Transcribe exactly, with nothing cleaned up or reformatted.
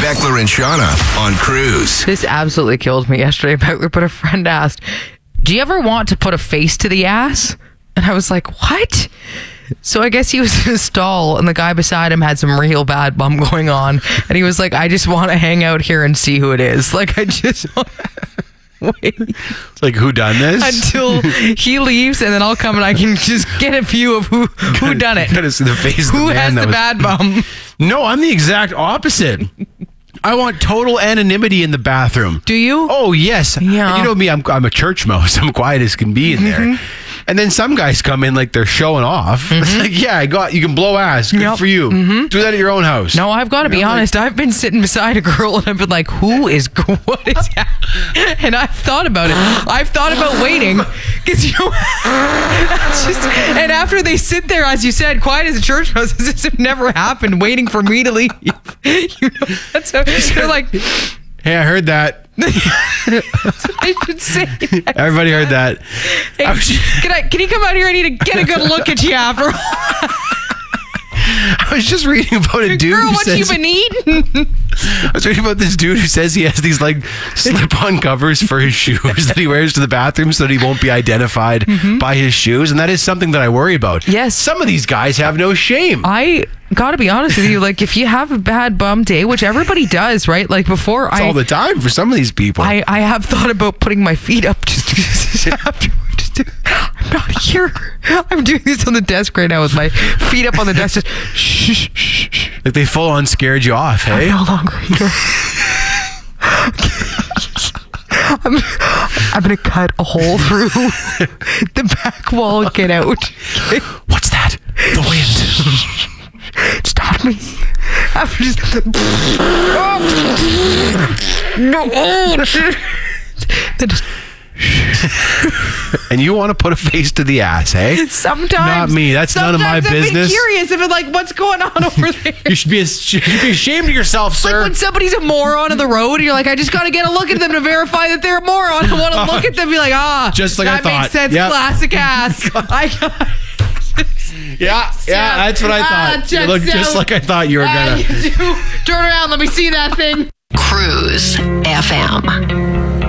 Beckler and Shauna on Cruise. This absolutely killed me yesterday, Beckler, but a friend asked, do you ever want to put a face to the ass? And I was like, what? So I guess he was in a stall and the guy beside him had some real bad bum going on. And he was like, I just want to hang out here and see who it is. Like, I just want to wait. It's like, who done this? Until he leaves and then I'll come and I can just get a view of who, who done it. Gotta see the face of the Who man has that the was- bad bum? No, I'm the exact opposite. I want total anonymity in the bathroom. Do you? Oh, yes. Yeah. And you know me, I'm I'm a church mouse. I'm quiet as can be in there. Mm-hmm. And then some guys come in like they're showing off. Mm-hmm. It's like, yeah, I got you can blow ass. Good Yep. for you. Mm-hmm. Do that at your own house. No, I've got to be You know, like- honest. I've been sitting beside a girl and I've been like, who is, what is happening? And I've thought about it. I've thought about waiting because, you know, it's just, and after they sit there, as you said, quiet as a church mouse, as if it never happened, waiting for me to leave. You know, that's how, they're like, Hey, I heard that. that's what I should say. Everybody heard that. Hey, I was- can I? Can you come out here? I need to get a good look at you after all. I was just reading about a dude Girl, who what says, you been eating? I was reading about this dude who says he has these like slip-on covers for his shoes that he wears to the bathroom so that he won't be identified by his shoes, and that is something that I worry about. Yes. Some of these guys have no shame. I gotta be honest with you. Like, if you have a bad bum day, which everybody does, right? Like before, It's I all the time for some of these people. I, I have thought about putting my feet up just, just afterwards. Just, I'm not here. I'm doing this on the desk right now with my feet up on the desk. Just shh, shh, shh, shh. like they full on scared you off, I'm hey? no longer here. I'm, I'm gonna cut a hole through the back wall and get out. Okay? What's that? The wind. Stop me. After just no. Then just And you want to put a face to the ass, hey? sometimes Not me. That's none of my sometimes I'd be business. curious if it's like, what's going on over there? You should be, you should be ashamed of yourself, Like sir. when somebody's a moron on the road, and you're like, I just got to get a look at them to verify that they're a moron. I want to look at them and be like, ah, Just like I that thought. makes sense. Yep. Classic ass. I got Yeah, yeah, that's what I Ah, thought. You checks look just out. like I thought you were Ah, gonna. you do. Turn around. Let me see that thing. Cruise F M.